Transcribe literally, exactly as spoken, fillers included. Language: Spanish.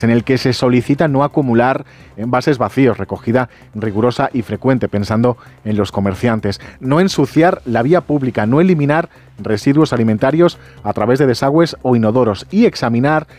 en el que se solicita no acumular envases vacíos, recogida rigurosa y frecuente, pensando en los comerciantes, no ensuciar la vía pública, no eliminar residuos alimentarios a través de desagües o inodoros y examinar